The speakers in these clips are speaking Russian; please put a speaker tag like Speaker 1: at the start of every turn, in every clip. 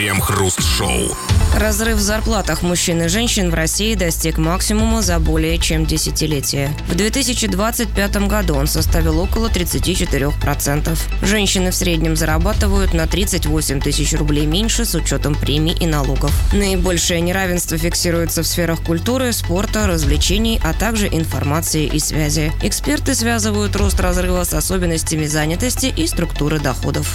Speaker 1: Крем-хруст-шоу.
Speaker 2: Разрыв в зарплатах мужчин и женщин в России достиг максимума за более чем десятилетие. В 2025 году он составил около 34%. Женщины в среднем зарабатывают на 38 тысяч рублей меньше с учетом премий и налогов. Наибольшее неравенство фиксируется в сферах культуры, спорта, развлечений, а также информации и связи. Эксперты связывают рост разрыва с особенностями занятости и структуры доходов.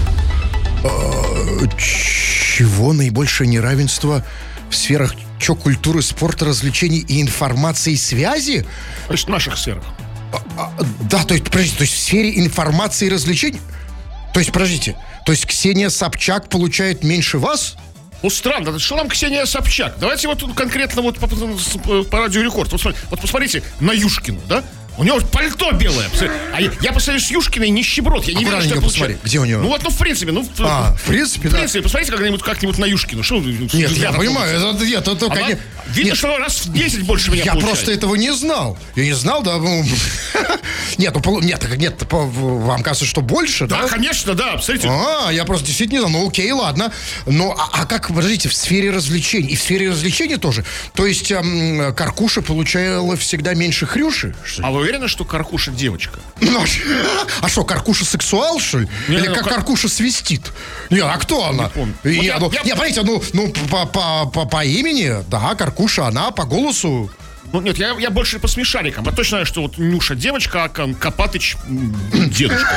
Speaker 3: Чего наибольшее неравенство в сферах культуры, спорта, развлечений и информации и связи?
Speaker 4: То есть в наших сферах.
Speaker 3: Да, то есть, подождите, то есть в сфере информации и развлечений? То есть, подождите, то есть Ксения Собчак получает меньше вас?
Speaker 4: Ну, странно, что нам Ксения Собчак? Давайте вот конкретно вот по Радио Рекорд. Вот посмотрите на Юшкину, да? У него пальто белое. А я посмотрю с Юшкиной нищеброд. Я не верю, что это
Speaker 3: посмотри, где у него?
Speaker 4: Ну вот, в принципе,
Speaker 3: в принципе, да.
Speaker 4: Посмотрите как-нибудь на Юшкину. Что,
Speaker 3: нет, я понимаю.
Speaker 4: Видно, что раз в 10 больше меня
Speaker 3: Я
Speaker 4: получает.
Speaker 3: просто этого не знал. Я не знал, да. Нет, вам кажется, что больше, да?
Speaker 4: Да, конечно, да. Посмотрите.
Speaker 3: Я просто действительно не знал. Ну, окей, ладно. Ну, а как, подождите, в сфере развлечений? И в сфере развлечений тоже? То есть Каркуша получала всегда меньше Хрюши?
Speaker 4: А вы уверены, что Каркуша девочка?
Speaker 3: А что, Каркуша сексуал, что ли? Или как Каркуша свистит? Нет, а кто она? Не, смотрите, по имени, да, Каркуша, она по голосу.
Speaker 4: Ну, нет, я больше по смешарикам. Я точно знаю, что вот Нюша девочка, а Копатыч дедушка.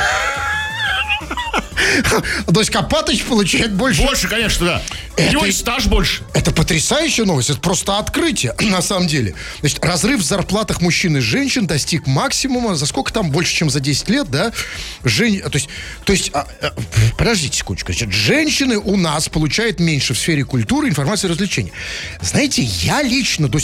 Speaker 3: То есть Копатыч получает больше?
Speaker 4: Больше, конечно, да. У него и стаж больше.
Speaker 3: Это потрясающая новость, это просто открытие, на самом деле. Значит, разрыв в зарплатах мужчин и женщин достиг максимума за сколько там, больше, чем за 10 лет, да? То есть, подождите секундочку. Значит, женщины у нас получают меньше в сфере культуры, информации и развлечений. Знаете, я лично до